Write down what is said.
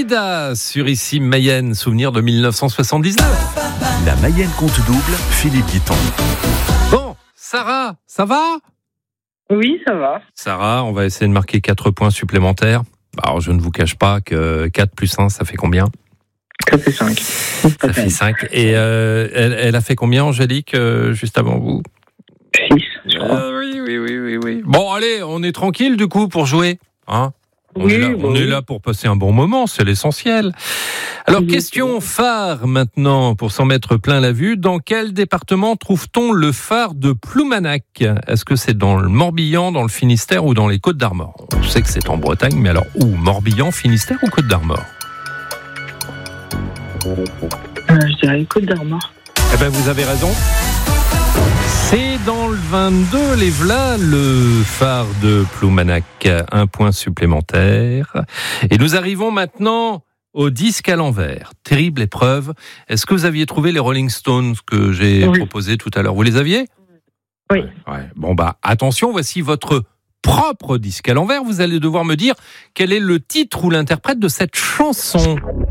Dalida sur ici Mayenne, souvenir de 1979. La Mayenne compte double, Philippe Guiton. Bon, Sarah, ça va ? Oui, ça va. Sarah, on va essayer de marquer 4 points supplémentaires. Alors, je ne vous cache pas que 4 plus 1, ça fait combien ? Ça fait 5. Ça fait 5. Et elle a fait combien, Angélique, juste avant vous ? 6, je crois. Oui. Bon, allez, on est tranquille du coup pour jouer. Hein ? On est là pour passer un bon moment, c'est l'essentiel. Alors, question phare maintenant, pour s'en mettre plein la vue. Dans quel département trouve-t-on le phare de Ploumanac ? Est-ce que c'est dans le Morbihan, dans le Finistère ou dans les Côtes-d'Armor ? On sait que c'est en Bretagne, mais alors où ? Morbihan, Finistère ou Côtes-d'Armor ? Je dirais Côtes-d'Armor. Eh bien, vous avez raison. C'est dans le 22, les v'là, le phare de Ploumanac. 1 point supplémentaire. Et nous arrivons maintenant au disque à l'envers. Terrible épreuve. Est-ce que vous aviez trouvé les Rolling Stones que j'ai proposés tout à l'heure ? Vous les aviez ? Oui. Ouais. Bon, attention, voici votre propre disque à l'envers. Vous allez devoir me dire quel est le titre ou l'interprète de cette chanson.